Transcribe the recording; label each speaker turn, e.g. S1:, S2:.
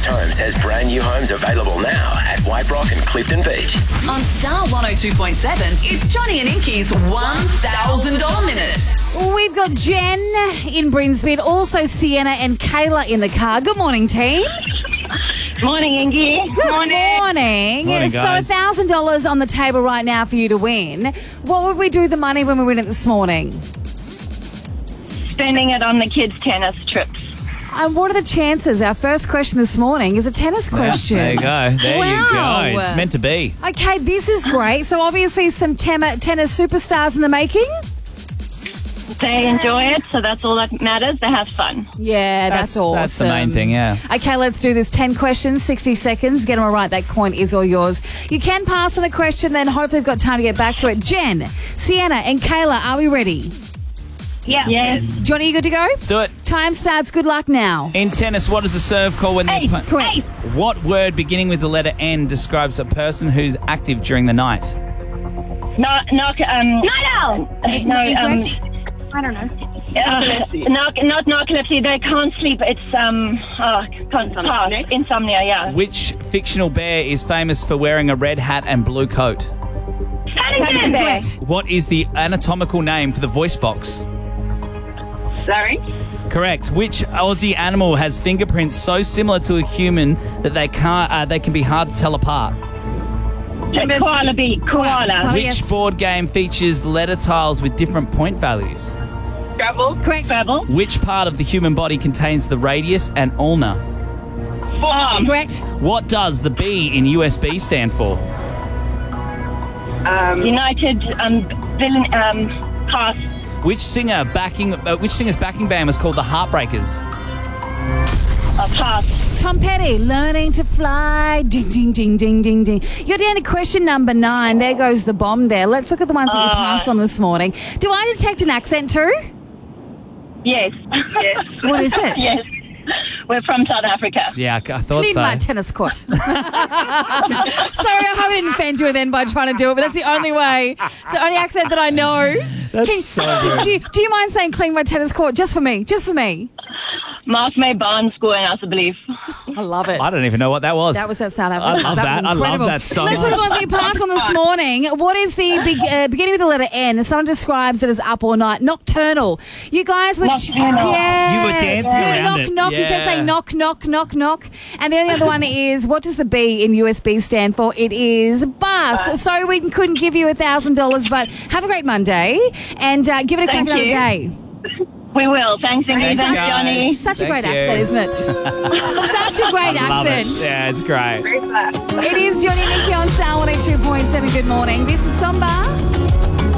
S1: Homes has brand new homes available now at White Rock and Clifton Beach.
S2: On Star 102.7, it's Johnny and Inky's $1,000 Minute.
S3: We've got Jen in Brinsmead, also Sienna and Kayla in the car. Good morning, team.
S4: Morning, Ingy.
S3: Good morning.
S5: Morning, guys.
S3: So $1,000 on the table right now for you to win. What would we do with the money when we win it this morning?
S4: Spending it on the kids' tennis trips.
S3: And what are the chances? Our first question this morning is a tennis question.
S5: There you go. There you
S3: Wow.
S5: go. It's meant to be.
S3: Okay, this is great. So obviously some tennis superstars in the making?
S4: They enjoy it, so that's all that matters. They have fun.
S3: Yeah, that's awesome.
S5: That's the main thing, yeah.
S3: Okay, let's do this. 10 questions, 60 seconds. Get them all right. That coin is all yours. You can pass on a question, then hopefully we've got time to get back to it. Jen, Sienna and Kayla, are we ready?
S4: Yeah. Yes.
S3: Johnny, you good to go?
S5: Let's do it.
S3: Time starts. Good luck now.
S5: In tennis, what is the serve called when they play?
S3: Correct.
S5: What word beginning with the letter N describes a person who's active during the night?
S3: Incorrect?
S4: I don't know. Not narcolepsy. They can't sleep. It's insomnia. Yeah.
S5: Which fictional bear is famous for wearing a red hat and blue coat?
S4: Paddington.
S3: Correct.
S5: What is the anatomical name for the voice box?
S4: Sorry.
S5: Correct. Which Aussie animal has fingerprints so similar to a human that they can be hard to tell apart?
S4: Koala bee. Koala.
S5: Which
S3: yes.
S5: board game features letter tiles with different point values?
S4: Scrabble.
S3: Correct.
S4: Scrabble.
S5: Which part of the human body contains the radius and ulna?
S4: Forearm.
S3: Correct.
S5: What does the B in USB stand for?
S4: United. Pass.
S5: Which singer's backing band was called the Heartbreakers?
S4: Pass.
S3: Tom Petty, learning to fly. Ding, ding, ding, ding, ding, ding. You're down to question number 9. There goes the bomb there. Let's look at the ones that you passed on this morning. Do I detect an accent too?
S4: Yes. Yes.
S3: What is it?
S4: Yes. We're from South Africa.
S5: Yeah, I thought
S3: Clean
S5: so.
S3: my tennis court. Sorry, I hope I didn't offend you then by trying to do it, but that's the only way. It's the only accent that I know.
S5: That's so good.
S3: Do you mind saying clean my tennis court? Just for me. Just for me.
S4: Mark May Barnes scoring us, I believe.
S3: I love it.
S5: I don't even know what that was.
S3: That was at South Africa.
S5: I love that.
S3: Was
S5: I love
S3: incredible.
S5: that so
S3: Let's look at the ones that you passed on this morning. What is the beginning with the letter N? Someone describes it as up all night. Nocturnal. You guys were...
S4: Nocturnal.
S3: Yeah.
S5: You were dancing around
S3: knock,
S5: it.
S3: knock. You can say knock, knock, knock, knock. And the only other one is, what does the B in USB stand for? It is bus. So we couldn't give you $1,000, but have a great Monday and give it a crack another day.
S4: We will. Thanks, Ingrid.
S5: Thanks,
S4: Thanks,
S5: guys.
S4: Johnny.
S3: Such a
S5: Thank
S3: great
S5: you.
S3: accent, isn't it? Such a great
S5: Love it.
S3: accent.
S5: Yeah, it's great.
S3: It is Johnny and Nikki on Star 102.7. Good morning. This is Samba.